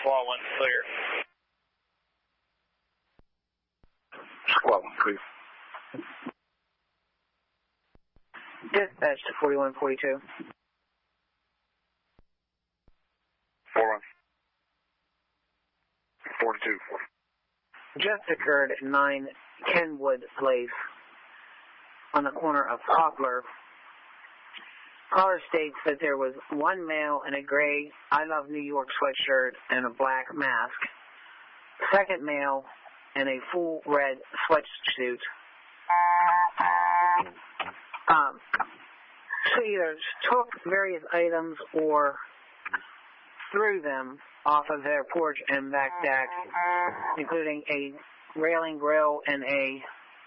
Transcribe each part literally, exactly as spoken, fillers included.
Squad one clear. Squad one clear. Dispatch to forty-one forty-two. four one. forty-two. Just occurred at nine Kenwood Place on the corner of Poplar. Caller states that there was one male in a gray I Love New York sweatshirt and a black mask. Second male in a full red sweatsuit. Um, so either took various items or threw them off of their porch and back deck, including a railing grill and a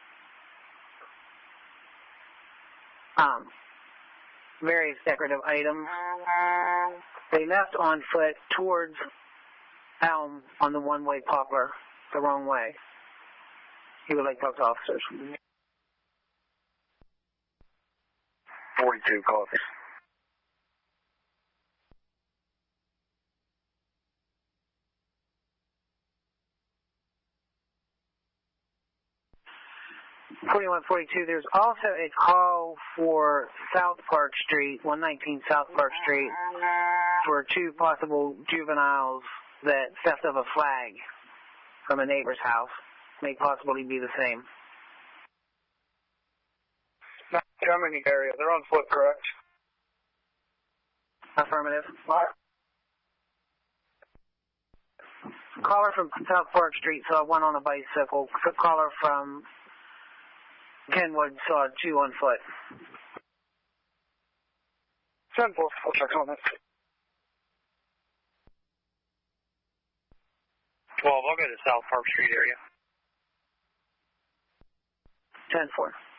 um, various decorative items. They left on foot towards Elm on the one-way Poplar, the wrong way. He would like to talk to officers. forty-two, copy. forty-one forty-two, there's also a call for South Park Street, one nineteen South Park Street, for two possible juveniles that theft of a flag from a neighbor's house. May possibly be the same. Germany area. They're on foot, correct? Affirmative. What? Caller from South Park Street saw one on a bicycle. Caller from Kenwood saw two on foot. ten four, I'll check on it. twelve, I'll go to South Park Street area. ten four.